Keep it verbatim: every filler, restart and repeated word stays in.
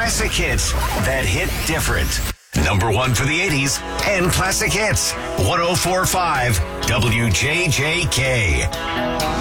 classic hits that hit different. Number one for the eighties and classic hits. one oh four point five W J J K.